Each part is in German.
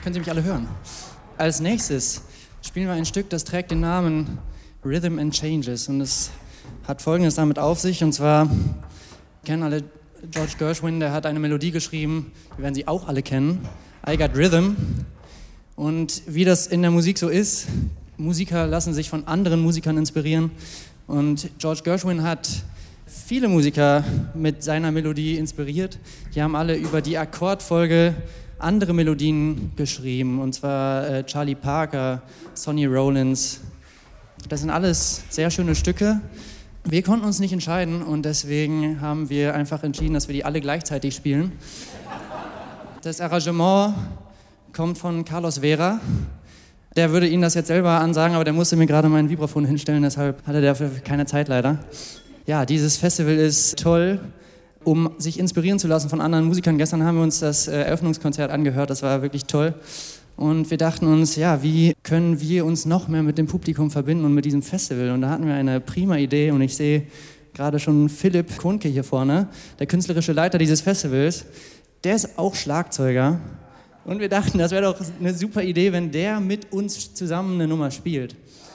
können Sie mich alle hören. Als nächstes spielen wir ein Stück, das trägt den Namen Rhythm and Changes. Und es hat Folgendes damit auf sich. Und zwar kennen alle George Gershwin, der hat eine Melodie geschrieben, die werden Sie auch alle kennen. I Got Rhythm. Und wie das in der Musik so ist, Musiker lassen sich von anderen Musikern inspirieren. Und George Gershwin hat viele Musiker mit seiner Melodie inspiriert. Die haben alle über die Akkordfolge andere Melodien geschrieben, und zwar Charlie Parker, Sonny Rollins. Das sind alles sehr schöne Stücke. Wir konnten uns nicht entscheiden und deswegen haben wir einfach entschieden, dass wir die alle gleichzeitig spielen. Das Arrangement kommt von Carlos Vera. Der würde Ihnen das jetzt selber ansagen, aber der musste mir gerade mein Vibraphon hinstellen, deshalb hatte der dafür keine Zeit leider. Ja, dieses Festival ist toll, um sich inspirieren zu lassen von anderen Musikern. Gestern haben wir uns das Eröffnungskonzert angehört, das war wirklich toll. Und wir dachten uns, ja, wie können wir uns noch mehr mit dem Publikum verbinden und mit diesem Festival? Und da hatten wir eine prima Idee und ich sehe gerade schon Philipp Kuhnke hier vorne, der künstlerische Leiter dieses Festivals. Der ist auch Schlagzeuger. Und wir dachten, das wäre doch eine super Idee, wenn der mit uns zusammen eine Nummer spielt.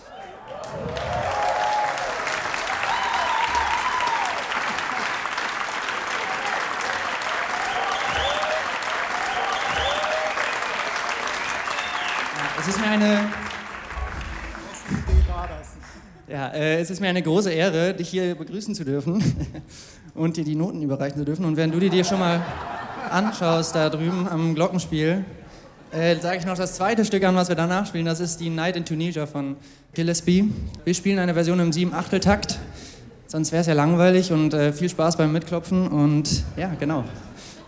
Es ist mir eine große Ehre, dich hier begrüßen zu dürfen und dir die Noten überreichen zu dürfen. Und während du die dir schon mal anschaust, da drüben am Glockenspiel, sage ich noch das zweite Stück an, was wir danach spielen. Das ist die Night in Tunisia von Gillespie. Wir spielen eine Version im 7/8-Takt, sonst wäre es ja langweilig und viel Spaß beim Mitklopfen. Und ja, genau.